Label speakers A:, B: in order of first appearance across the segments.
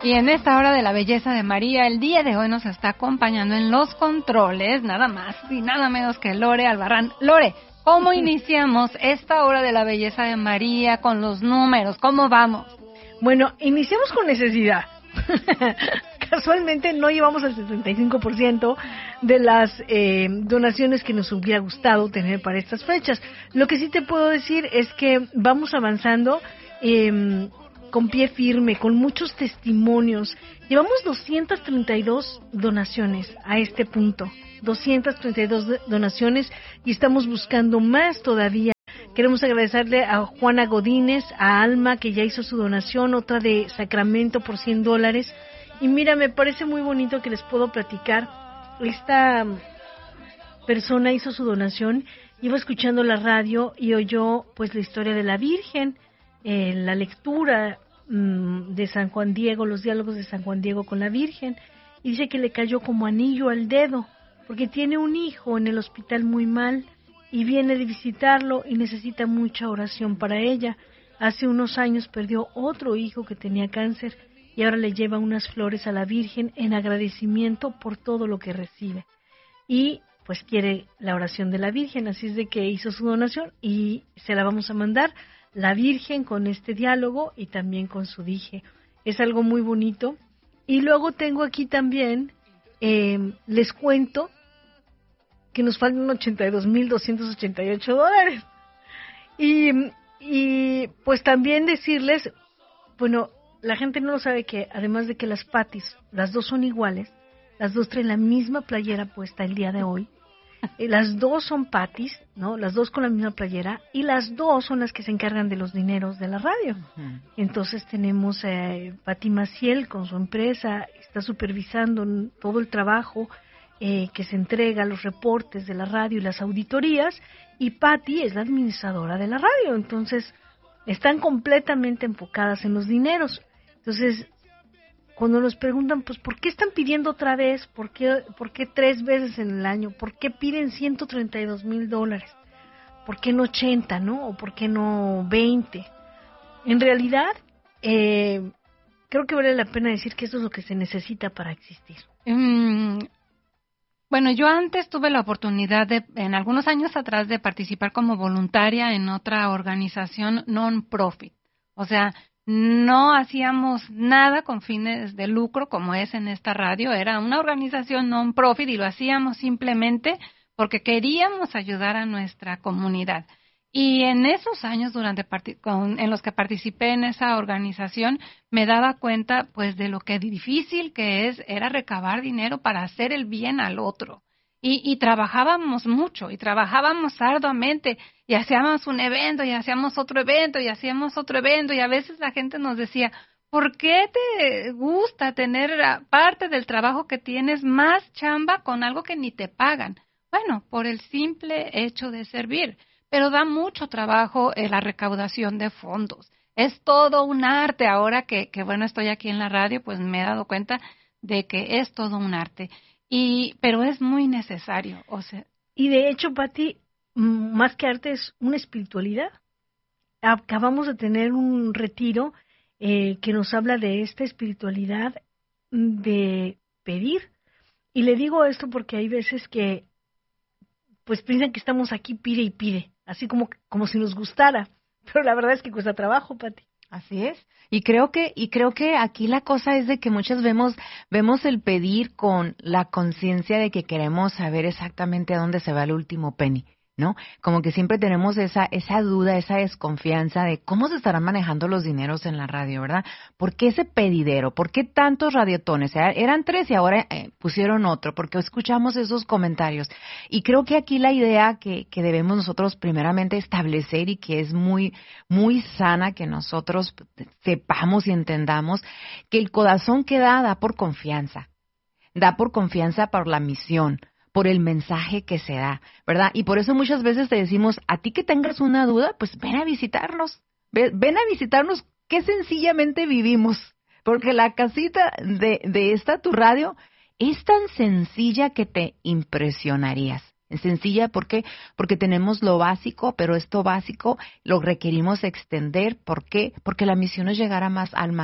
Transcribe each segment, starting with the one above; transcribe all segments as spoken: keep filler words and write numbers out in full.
A: Y en esta hora de la belleza de María, el día de hoy nos está acompañando en los controles, nada más y nada menos que Lore Albarrán. Lore, ¿cómo iniciamos esta hora de la belleza de María con los números? ¿Cómo vamos?
B: Bueno, iniciamos con necesidad. Casualmente no llevamos el setenta y cinco por ciento de las eh, donaciones que nos hubiera gustado tener para estas fechas. Lo que sí te puedo decir es que vamos avanzando eh, con pie firme, con muchos testimonios. Llevamos doscientas treinta y dos donaciones a este punto, doscientas treinta y dos donaciones, y estamos buscando más todavía. Queremos agradecerle a Juana Godínez, a Alma, que ya hizo su donación, otra de Sacramento por cien dólares. Y mira, me parece muy bonito que les puedo platicar. Esta persona hizo su donación, iba escuchando la radio y oyó pues la historia de la Virgen, eh, la lectura mmm, de San Juan Diego, los diálogos de San Juan Diego con la Virgen, y dice que le cayó como anillo al dedo, porque tiene un hijo en el hospital muy mal, y viene de visitarlo y necesita mucha oración para ella. Hace unos años perdió otro hijo que tenía cáncer y ahora le lleva unas flores a la Virgen en agradecimiento por todo lo que recibe. Y pues quiere la oración de la Virgen, así es de que hizo su donación y se la vamos a mandar, la Virgen con este diálogo y también con su dije. Es algo muy bonito. Y luego tengo aquí también, eh, les cuento, que nos faltan ochenta y dos mil doscientos ochenta y ocho dólares. Y, y pues también decirles, bueno, la gente no lo sabe que además de que las Patis, las dos son iguales, las dos traen la misma playera puesta el día de hoy, eh, las dos son Patis, ¿no? Las dos con la misma playera, y las dos son las que se encargan de los dineros de la radio. Uh-huh. Entonces tenemos eh, Pati Maciel con su empresa, está supervisando todo el trabajo, Eh, que se entrega, los reportes de la radio y las auditorías, y Patti es la administradora de la radio. Entonces están completamente enfocadas en los dineros. Entonces cuando nos preguntan, pues ¿por qué están pidiendo otra vez? ¿Por qué, por qué tres veces en el año? ¿Por qué piden ciento treinta y dos mil dólares? ¿Por qué no ochenta, no? ¿O por qué no veinte? En realidad eh, creo que vale la pena decir que eso es lo que se necesita para existir.
A: Mm. Bueno, yo antes tuve la oportunidad de, en algunos años atrás, de participar como voluntaria en otra organización non-profit. O sea, no hacíamos nada con fines de lucro como es en esta radio. Era una organización non-profit y lo hacíamos simplemente porque queríamos ayudar a nuestra comunidad. Y en esos años durante con, en los que participé en esa organización, me daba cuenta pues de lo que difícil que es era recabar dinero para hacer el bien al otro. Y, y trabajábamos mucho, y trabajábamos arduamente, y hacíamos un evento, y hacíamos otro evento, y hacíamos otro evento, y a veces la gente nos decía, ¿por qué te gusta tener parte del trabajo que tienes más chamba con algo que ni te pagan? Bueno, por el simple hecho de servir. Pero da mucho trabajo eh, la recaudación de fondos. Es todo un arte. Ahora que, que, bueno, estoy aquí en la radio, pues me he dado cuenta de que es todo un arte. Y pero es muy necesario. O sea,
B: y de hecho, Pati, más que arte es una espiritualidad. Acabamos de tener un retiro eh, que nos habla de esta espiritualidad de pedir. Y le digo esto porque hay veces que pues piensan que estamos aquí pide y pide, así como, como si nos gustara, pero la verdad es que cuesta trabajo, Pati.
C: Así es, y creo que y creo que aquí la cosa es de que muchas vemos vemos el pedir con la conciencia de que queremos saber exactamente a dónde se va el último penny, ¿no? Como que siempre tenemos esa esa duda, esa desconfianza de cómo se estarán manejando los dineros en la radio, ¿verdad? ¿Por qué ese pedidero? ¿Por qué tantos radiotones? Eran tres y ahora eh, pusieron otro. ¿Por qué escuchamos esos comentarios? Y creo que aquí la idea que, que debemos nosotros primeramente establecer y que es muy, muy sana que nosotros sepamos y entendamos que el corazón que da, da por confianza. Da por confianza por la misión, por el mensaje que se da, ¿verdad? Y por eso muchas veces te decimos, a ti que tengas una duda, pues ven a visitarnos, ven, ven a visitarnos, qué sencillamente vivimos, porque la casita de, de esta tu radio es tan sencilla que te impresionarías. Es sencilla, ¿por qué? Porque tenemos lo básico, pero esto básico lo requerimos extender. ¿Por qué? Porque la misión es llegar a más almas.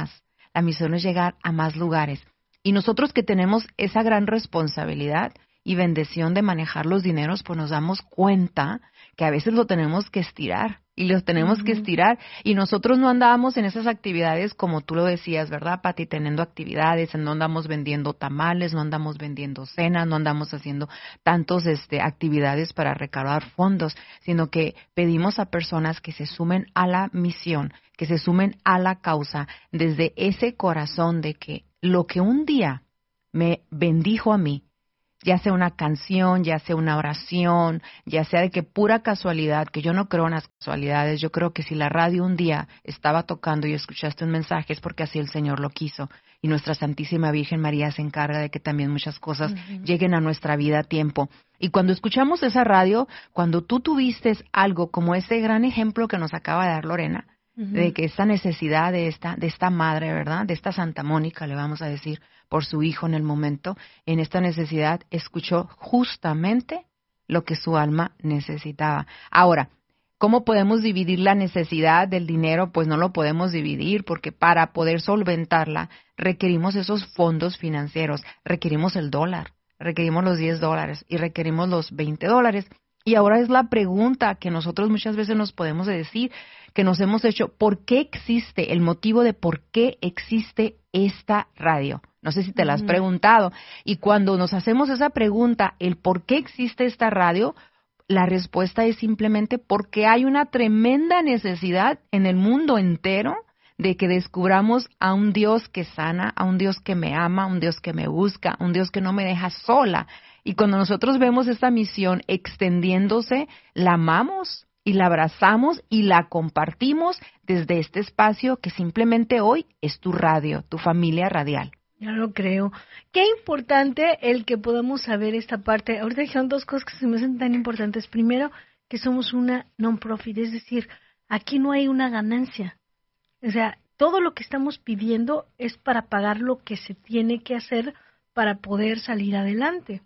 C: la misión es llegar a más lugares. Y nosotros que tenemos esa gran responsabilidad y bendición de manejar los dineros, pues nos damos cuenta que a veces lo tenemos que estirar y los tenemos uh-huh. que estirar y nosotros no andábamos en esas actividades como tú lo decías, ¿verdad, Pati? Teniendo actividades, no andamos vendiendo tamales, no andamos vendiendo cenas, no andamos haciendo tantos este, actividades para recaudar fondos, sino que pedimos a personas que se sumen a la misión, que se sumen a la causa desde ese corazón de que lo que un día me bendijo a mí, ya sea una canción, ya sea una oración, ya sea de que pura casualidad, que yo no creo en las casualidades, yo creo que si la radio un día estaba tocando y escuchaste un mensaje es porque así el Señor lo quiso. Y nuestra Santísima Virgen María se encarga de que también muchas cosas uh-huh. lleguen a nuestra vida a tiempo. Y cuando escuchamos esa radio, cuando tú tuviste algo como ese gran ejemplo que nos acaba de dar Lorena, uh-huh. de que esta necesidad de esta, de esta madre, ¿verdad? De esta Santa Mónica, le vamos a decir, por su hijo en el momento, en esta necesidad, escuchó justamente lo que su alma necesitaba. Ahora, ¿cómo podemos dividir la necesidad del dinero? Pues no lo podemos dividir porque para poder solventarla requerimos esos fondos financieros, requerimos el dólar, requerimos los diez dólares y requerimos los veinte dólares. Y ahora es la pregunta que nosotros muchas veces nos podemos decir, que nos hemos hecho, ¿por qué existe? El motivo de por qué existe esta radio. No sé si te la has preguntado. Y cuando nos hacemos esa pregunta, el por qué existe esta radio, la respuesta es simplemente porque hay una tremenda necesidad en el mundo entero de que descubramos a un Dios que sana, a un Dios que me ama, a un Dios que me busca, a un Dios que no me deja sola. Y cuando nosotros vemos esta misión extendiéndose, la amamos y la abrazamos y la compartimos desde este espacio que simplemente hoy es tu radio, tu familia radial.
B: Ya lo creo. Qué importante el que podamos saber esta parte. Ahorita dijeron dos cosas que se me hacen tan importantes. Primero, que somos una non-profit, es decir, aquí no hay una ganancia. O sea, todo lo que estamos pidiendo es para pagar lo que se tiene que hacer para poder salir adelante.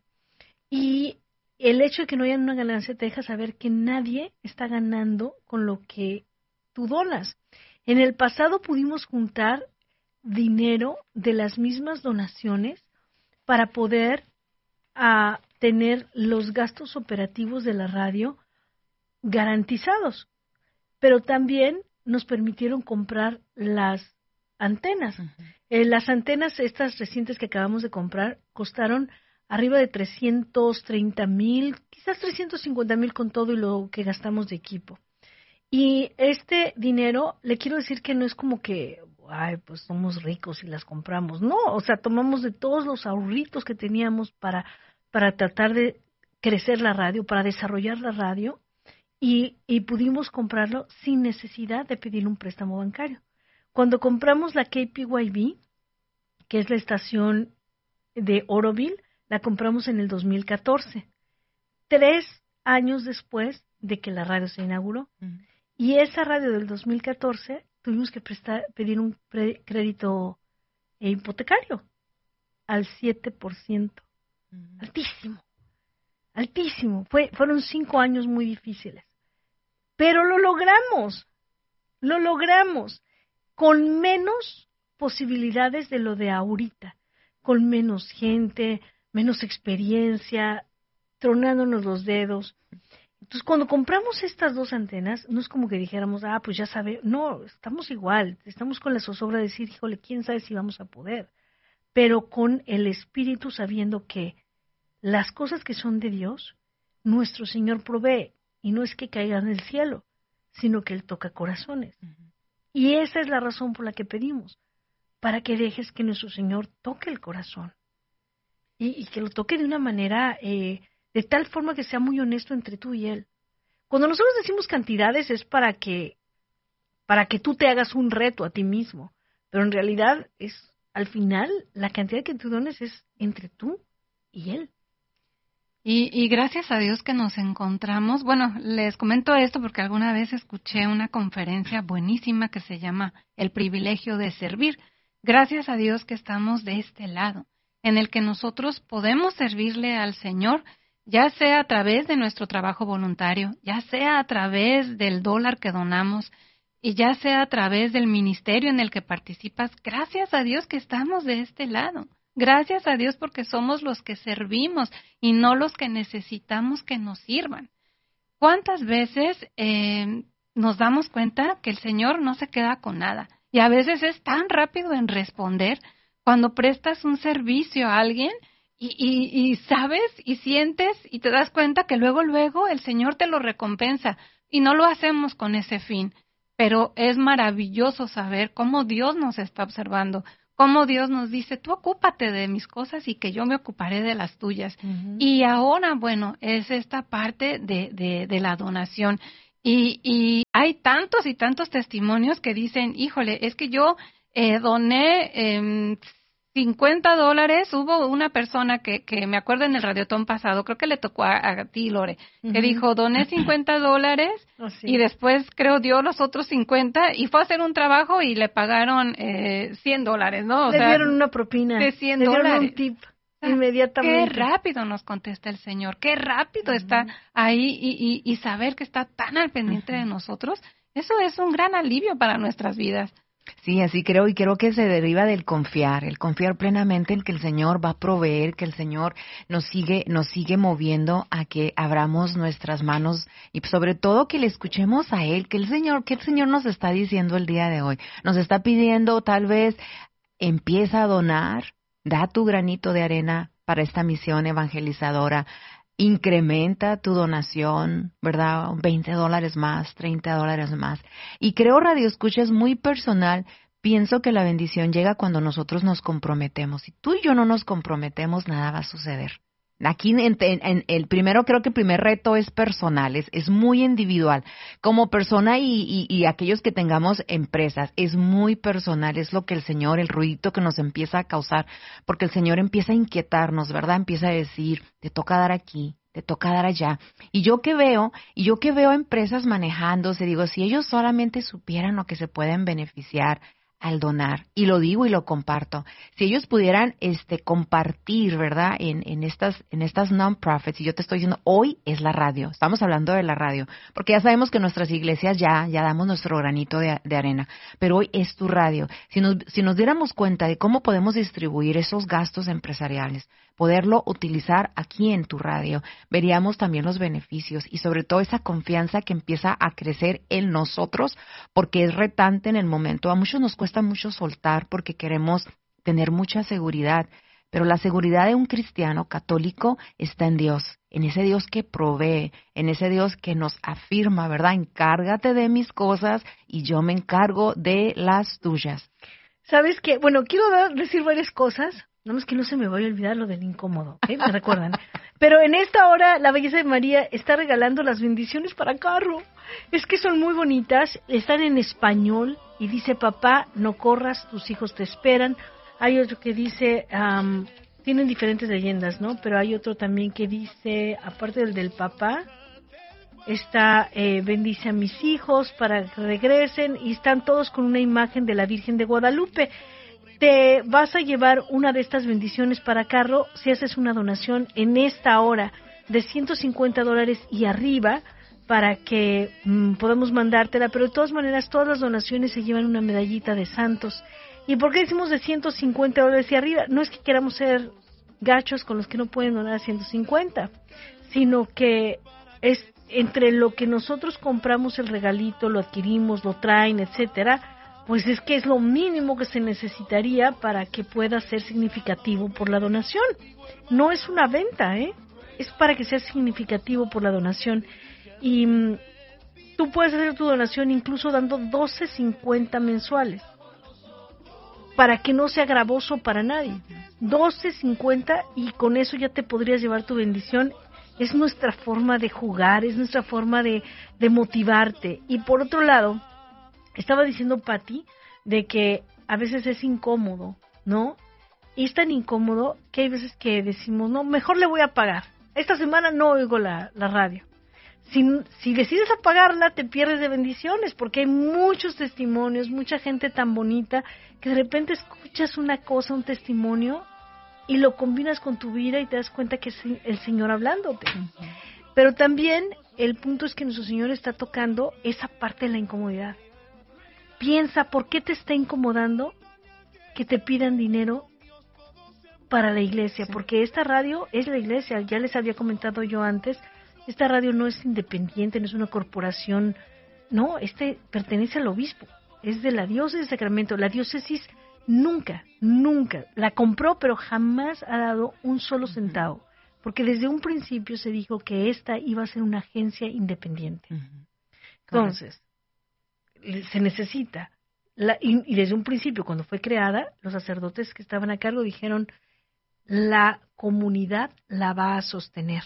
B: Y el hecho de que no haya una ganancia te deja saber que nadie está ganando con lo que tú donas. En el pasado pudimos juntar dinero de las mismas donaciones para poder a, tener los gastos operativos de la radio garantizados, pero también nos permitieron comprar las antenas. Uh-huh. Eh, las antenas estas recientes que acabamos de comprar costaron arriba de trescientos treinta mil, quizás trescientos cincuenta mil con todo y lo que gastamos de equipo. Y este dinero, le quiero decir que no es como que, ay, pues somos ricos y las compramos. No, o sea, tomamos de todos los ahorritos que teníamos para, para tratar de crecer la radio, para desarrollar la radio, y, y pudimos comprarlo sin necesidad de pedir un préstamo bancario. Cuando compramos la K P Y B, que es la estación de Oroville, la compramos en el dos mil catorce, tres años después de que la radio se inauguró. Uh-huh. Y esa radio del dos mil catorce tuvimos que prestar, pedir un pre- crédito eh, hipotecario al siete por ciento. Uh-huh. Altísimo, altísimo. Fue, fueron cinco años muy difíciles. Pero lo logramos, lo logramos con menos posibilidades de lo de ahorita, con menos gente, menos experiencia, tronándonos los dedos. Entonces, cuando compramos estas dos antenas, no es como que dijéramos, ah, pues ya sabe, no, estamos igual, estamos con la zozobra de decir, híjole, quién sabe si vamos a poder, pero con el espíritu sabiendo que las cosas que son de Dios, nuestro Señor provee, y no es que caigan del cielo, sino que Él toca corazones. Uh-huh. Y esa es la razón por la que pedimos, para que dejes que nuestro Señor toque el corazón, y, y que lo toque de una manera... Eh, de tal forma que sea muy honesto entre tú y Él. Cuando nosotros decimos cantidades es para que, para que tú te hagas un reto a ti mismo, pero en realidad es, al final, la cantidad que tú dones es entre tú y Él.
A: Y, y gracias a Dios que nos encontramos. Bueno, les comento esto porque alguna vez escuché una conferencia buenísima que se llama El privilegio de servir. Gracias a Dios que estamos de este lado, en el que nosotros podemos servirle al Señor, ya sea a través de nuestro trabajo voluntario, ya sea a través del dólar que donamos, y ya sea a través del ministerio en el que participas, gracias a Dios que estamos de este lado. Gracias a Dios porque somos los que servimos y no los que necesitamos que nos sirvan. ¿Cuántas veces eh, nos damos cuenta que el Señor no se queda con nada? Y a veces es tan rápido en responder cuando prestas un servicio a alguien y, y, y sabes y sientes y te das cuenta que luego, luego el Señor te lo recompensa. Y no lo hacemos con ese fin, pero es maravilloso saber cómo Dios nos está observando, cómo Dios nos dice, tú ocúpate de mis cosas y que yo me ocuparé de las tuyas. Uh-huh. Y ahora, bueno, es esta parte de, de, de la donación. Y, y hay tantos y tantos testimonios que dicen, híjole, es que yo eh, doné eh, cincuenta dólares. Hubo una persona que, que me acuerdo en el radiotón pasado, creo que le tocó a, a ti, Lore, uh-huh. que dijo, doné cincuenta dólares oh, sí. y después creo dio los otros cincuenta y fue a hacer un trabajo y le pagaron eh, cien dólares, ¿no? O
B: le
A: sea,
B: dieron una propina.
A: De cien
B: le
A: dólares.
B: Dieron un tip. Inmediatamente.
A: Qué rápido nos contesta el Señor, qué rápido uh-huh. está ahí y, y, y saber que está tan al pendiente uh-huh. de nosotros, eso es un gran alivio para nuestras vidas.
C: Sí, así creo, y creo que se deriva del confiar, el confiar plenamente en que el Señor va a proveer, que el Señor nos sigue, nos sigue moviendo a que abramos nuestras manos y sobre todo que le escuchemos a Él, que el Señor, que el Señor nos está diciendo el día de hoy, nos está pidiendo tal vez empieza a donar. Da tu granito de arena para esta misión evangelizadora. Incrementa tu donación, ¿verdad? veinte dólares más, treinta dólares más. Y creo, Radio Escucha, es muy personal. Pienso que la bendición llega cuando nosotros nos comprometemos. Si tú y yo no nos comprometemos, nada va a suceder. Aquí en, en, en el primero, creo que el primer reto es personal, es, es muy individual. Como persona y, y, y aquellos que tengamos empresas, es muy personal, es lo que el Señor, el ruidito que nos empieza a causar, porque el Señor empieza a inquietarnos, ¿verdad? Empieza a decir, te toca dar aquí, te toca dar allá. Y yo que veo, y yo que veo empresas manejándose, digo, si ellos solamente supieran lo que se pueden beneficiar al donar, y lo digo y lo comparto, si ellos pudieran este compartir, ¿verdad? En, en estas en estas non-profits, y yo te estoy diciendo, hoy es la radio, estamos hablando de la radio, porque ya sabemos que nuestras iglesias ya, ya damos nuestro granito de, de arena, pero hoy es tu radio. Si nos, si nos diéramos cuenta de cómo podemos distribuir esos gastos empresariales, poderlo utilizar aquí en tu radio, veríamos también los beneficios y sobre todo esa confianza que empieza a crecer en nosotros, porque es retante en el momento. A muchos nos cuesta mucho soltar porque queremos tener mucha seguridad, pero la seguridad de un cristiano católico está en Dios, en ese Dios que provee, en ese Dios que nos afirma, ¿verdad? Encárgate de mis cosas y yo me encargo de las tuyas.
B: ¿Sabes qué? Bueno, quiero dar, decir varias cosas. No es que no se me vaya a olvidar lo del incómodo, ¿eh? ¿Me recuerdan? Pero en esta hora, la Belleza de María está regalando las bendiciones para carro. Es que son muy bonitas, están en español y dice, papá, no corras, tus hijos te esperan. Hay otro que dice, um, tienen diferentes leyendas, ¿no? Pero hay otro también que dice, aparte del del papá, está, eh, bendice a mis hijos para que regresen, y están todos con una imagen de la Virgen de Guadalupe. Te vas a llevar una de estas bendiciones para carro si haces una donación en esta hora de ciento cincuenta dólares y arriba para que mmm, podamos mandártela, pero de todas maneras todas las donaciones se llevan una medallita de santos. ¿Y por qué decimos de ciento cincuenta dólares y arriba? No es que queramos ser gachos con los que no pueden donar ciento cincuenta, sino que es entre lo que nosotros compramos el regalito, lo adquirimos, lo traen, etcétera, pues es que es lo mínimo que se necesitaría para que pueda ser significativo por la donación. No es una venta, ¿eh? Es para que sea significativo por la donación. Y mmm, tú puedes hacer tu donación incluso dando doce cincuenta mensuales, para que no sea gravoso para nadie. doce cincuenta y con eso ya te podrías llevar tu bendición. Es nuestra forma de jugar, es nuestra forma de, de motivarte. Y por otro lado, estaba diciendo Patti de que a veces es incómodo, ¿no? Y es tan incómodo que hay veces que decimos, no, mejor le voy a pagar. Esta semana no oigo la, la radio. Si, si decides apagarla, te pierdes de bendiciones, porque hay muchos testimonios, mucha gente tan bonita, que de repente escuchas una cosa, un testimonio, y lo combinas con tu vida y te das cuenta que es el Señor hablándote. Uh-huh. Pero también el punto es que nuestro Señor está tocando esa parte de la incomodidad. piensa por qué te está incomodando que te pidan dinero para la iglesia, sí. Porque esta radio es la iglesia, ya les había comentado yo antes, esta radio no es independiente, no es una corporación, no, este pertenece al obispo, es de la diócesis de Sacramento. La diócesis nunca, nunca la compró, pero jamás ha dado un solo centavo, porque desde un principio se dijo que esta iba a ser una agencia independiente. Uh-huh. Entonces, correcto. Se necesita, la, y, y desde un principio, cuando fue creada, los sacerdotes que estaban a cargo dijeron, la comunidad la va a sostener,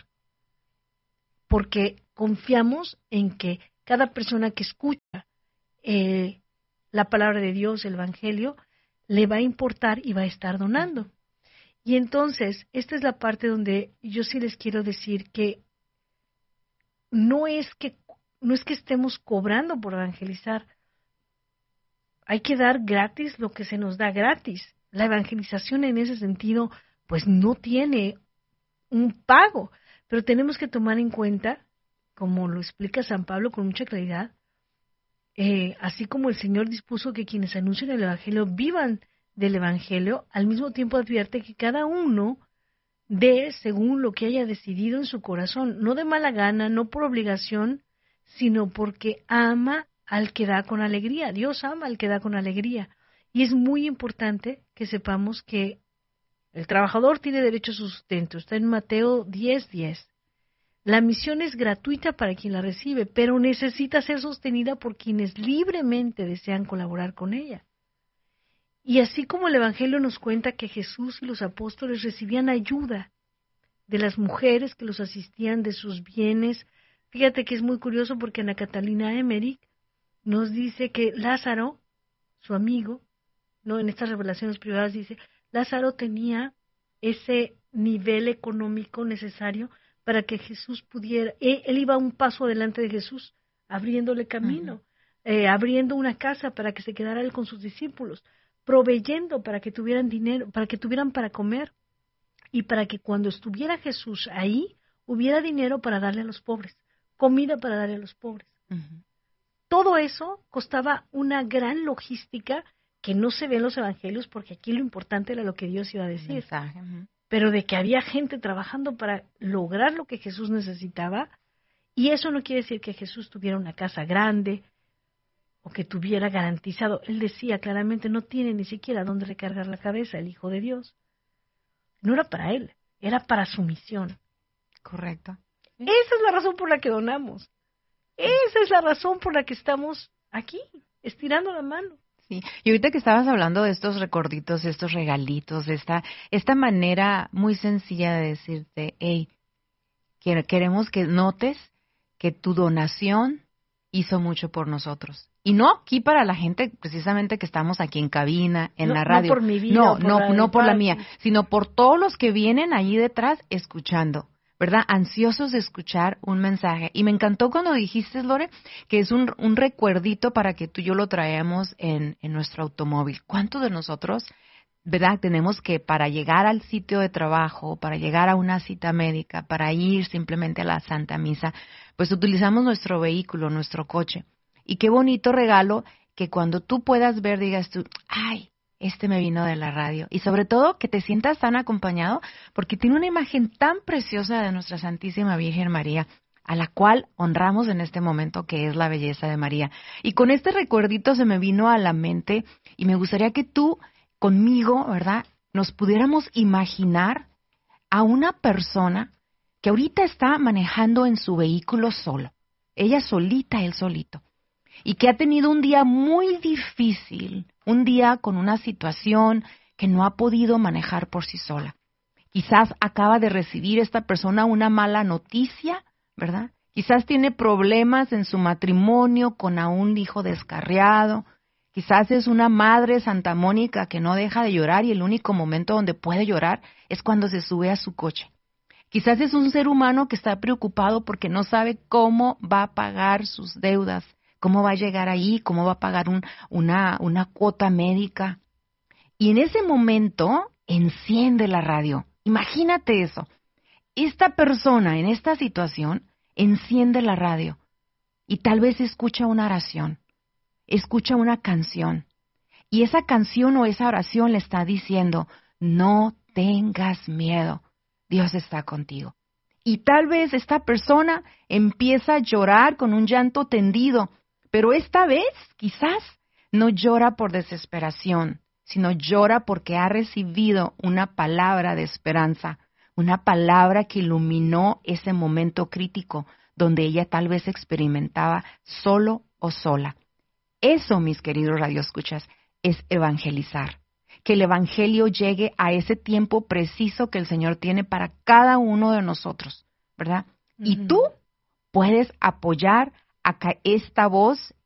B: porque confiamos en que cada persona que escucha eh, la palabra de Dios, el Evangelio, le va a importar y va a estar donando. Y entonces, esta es la parte donde yo sí les quiero decir que no es que no es que estemos cobrando por evangelizar. Hay que dar gratis lo que se nos da gratis. La evangelización en ese sentido, pues no tiene un pago, pero tenemos que tomar en cuenta, como lo explica San Pablo con mucha claridad, eh, así como el Señor dispuso que quienes anuncian el Evangelio vivan del Evangelio, al mismo tiempo advierte que cada uno dé según lo que haya decidido en su corazón, no de mala gana, no por obligación, sino porque ama al que da con alegría. Dios ama al que da con alegría. Y es muy importante que sepamos que el trabajador tiene derecho a su sustento. Está en Mateo diez diez. La misión es gratuita para quien la recibe, pero necesita ser sostenida por quienes libremente desean colaborar con ella. Y así como el Evangelio nos cuenta que Jesús y los apóstoles recibían ayuda de las mujeres que los asistían, de sus bienes, fíjate que es muy curioso porque Ana Catalina Emmerich nos dice que Lázaro, su amigo, no en estas revelaciones privadas dice, Lázaro tenía ese nivel económico necesario para que Jesús pudiera, él, él iba un paso adelante de Jesús, abriéndole camino, uh-huh. eh, abriendo una casa para que se quedara él con sus discípulos, proveyendo para que tuvieran dinero, para que tuvieran para comer y para que cuando estuviera Jesús ahí hubiera dinero para darle a los pobres, comida para darle a los pobres. Uh-huh. Todo eso costaba una gran logística que no se ve en los evangelios, porque aquí lo importante era lo que Dios iba a decir. Mensaje, uh-huh. Pero de que había gente trabajando para lograr lo que Jesús necesitaba, y eso no quiere decir que Jesús tuviera una casa grande o que tuviera garantizado. Él decía claramente, no tiene ni siquiera dónde recargar la cabeza el Hijo de Dios. No era para él, era para su misión.
C: Correcto.
B: ¿Sí? Esa es la razón por la que donamos. Esa es la razón por la que estamos aquí, estirando la mano.
C: Sí, y ahorita que estabas hablando de estos recorditos, estos regalitos, esta, esta manera muy sencilla de decirte, hey, queremos que notes que tu donación hizo mucho por nosotros. Y no aquí para la gente precisamente que estamos aquí en cabina, en
B: no,
C: la radio.
B: No por mi vida.
C: No,
B: por
C: no,
B: la
C: no por la mía, sino por todos los que vienen allí detrás escuchando, ¿verdad? Ansiosos de escuchar un mensaje. Y me encantó cuando dijiste, Lore, que es un, un recuerdito para que tú y yo lo traemos en, en nuestro automóvil. ¿Cuántos de nosotros, verdad, tenemos que para llegar al sitio de trabajo, para llegar a una cita médica, para ir simplemente a la Santa Misa, pues utilizamos nuestro vehículo, nuestro coche? Y qué bonito regalo que cuando tú puedas ver, digas tú, ay, este me vino de la radio. Y sobre todo que te sientas tan acompañado porque tiene una imagen tan preciosa de nuestra Santísima Virgen María, a la cual honramos en este momento, que es la belleza de María. Y con este recuerdito se me vino a la mente y me gustaría que tú conmigo, ¿verdad?, nos pudiéramos imaginar a una persona que ahorita está manejando en su vehículo solo. Ella solita, él solito. Y que ha tenido un día muy difícil, un día con una situación que no ha podido manejar por sí sola. Quizás acaba de recibir esta persona una mala noticia, ¿verdad? Quizás tiene problemas en su matrimonio con a un hijo descarriado. Quizás es una madre Santa Mónica que no deja de llorar y el único momento donde puede llorar es cuando se sube a su coche. Quizás es un ser humano que está preocupado porque no sabe cómo va a pagar sus deudas. ¿Cómo va a llegar ahí? ¿Cómo va a pagar un, una, una cuota médica? Y en ese momento, enciende la radio. Imagínate eso. Esta persona en esta situación enciende la radio y tal vez escucha una oración. escucha una canción. Y esa canción o esa oración le está diciendo, no tengas miedo, Dios está contigo. Y tal vez esta persona empieza a llorar con un llanto tendido, pero esta vez quizás no llora por desesperación, sino llora porque ha recibido una palabra de esperanza, una palabra que iluminó ese momento crítico donde ella tal vez experimentaba solo o sola. Eso, mis queridos radioescuchas, es evangelizar. Que el evangelio llegue a ese tiempo preciso que el Señor tiene para cada uno de nosotros, ¿verdad? Uh-huh. Y tú puedes apoyar a que esta voz